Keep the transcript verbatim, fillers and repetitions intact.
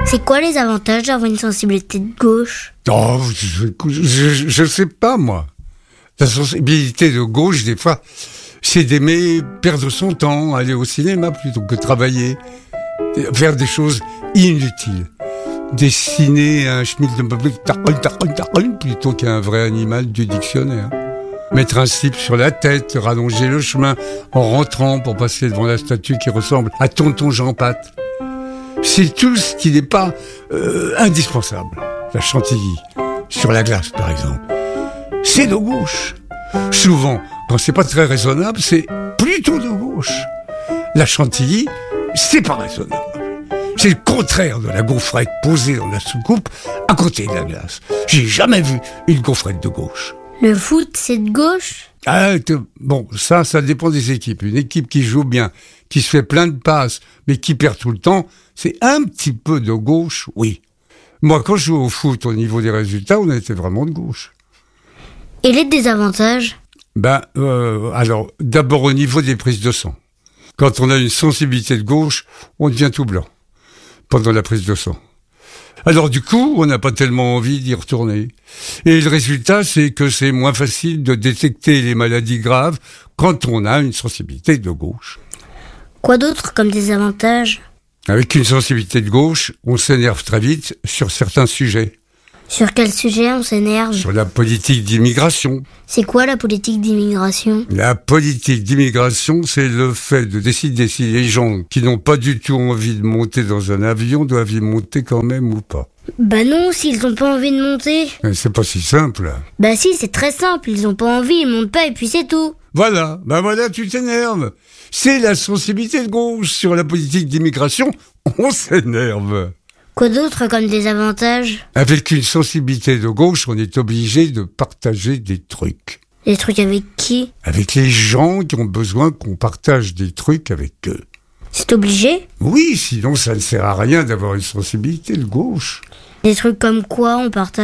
C'est quoi les avantages d'avoir une sensibilité de gauche ? Oh, je, je, je sais pas, moi. La sensibilité de gauche, des fois, c'est d'aimer perdre son temps, aller au cinéma plutôt que travailler, faire des choses inutiles. Dessiner un schmitt de public plutôt qu'un vrai animal du dictionnaire. Mettre un slip sur la tête, rallonger le chemin en rentrant pour passer devant la statue qui ressemble à Tonton Jean Patte. C'est tout ce qui n'est pas euh, indispensable. La chantilly, sur la glace par exemple. C'est de gauche. Souvent, quand c'est pas très raisonnable, c'est plutôt de gauche. La chantilly, c'est pas raisonnable. C'est le contraire de la gaufrette posée dans la soucoupe à côté de la glace. J'ai jamais vu une gaufrette de gauche. Le foot, c'est de gauche ? Ah, bon, ça, ça dépend des équipes. Une équipe qui joue bien, qui se fait plein de passes, mais qui perd tout le temps, c'est un petit peu de gauche, oui. Moi, quand je joue au foot, au niveau des résultats, on était vraiment de gauche. Et les désavantages ? Ben, euh, alors, d'abord au niveau des prises de sang. Quand on a une sensibilité de gauche, on devient tout blanc pendant la prise de sang. Alors du coup, on n'a pas tellement envie d'y retourner. Et le résultat, c'est que c'est moins facile de détecter les maladies graves quand on a une sensibilité de gauche. Quoi d'autre comme désavantage ? Avec une sensibilité de gauche, on s'énerve très vite sur certains sujets. Sur quel sujet on s'énerve ? Sur la politique d'immigration. C'est quoi la politique d'immigration ? La politique d'immigration, c'est le fait de décider si les gens qui n'ont pas du tout envie de monter dans un avion doivent y monter quand même ou pas. Bah non, s'ils n'ont pas envie de monter. Mais c'est pas si simple. Bah si, c'est très simple, ils n'ont pas envie, ils montent pas et puis c'est tout. Voilà, bah voilà, tu t'énerves. C'est la sensibilité de gauche sur la politique d'immigration, on s'énerve. Quoi d'autre comme désavantage ? Avec une sensibilité de gauche, on est obligé de partager des trucs. Des trucs avec qui ? Avec les gens qui ont besoin qu'on partage des trucs avec eux. C'est obligé ? Oui, sinon ça ne sert à rien d'avoir une sensibilité de gauche. Des trucs comme quoi on partage ?